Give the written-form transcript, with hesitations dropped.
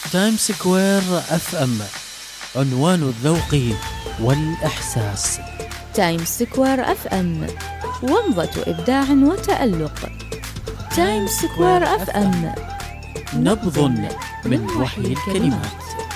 تايم سكوير اف ام، عنوان الذوق والإحساس. تايم سكوير اف ام، ومضة إبداع وتألق. تايم سكوير اف ام، نبض من وحي الكلمات.